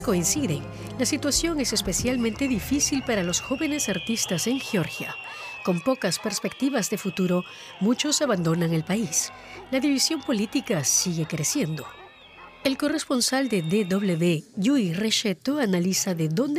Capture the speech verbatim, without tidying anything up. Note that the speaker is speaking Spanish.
Coinciden. La situación es especialmente difícil para los jóvenes artistas en Georgia. Con pocas perspectivas de futuro, muchos abandonan el país. La división política sigue creciendo. El corresponsal de D W, Yui Resheto, analiza de dónde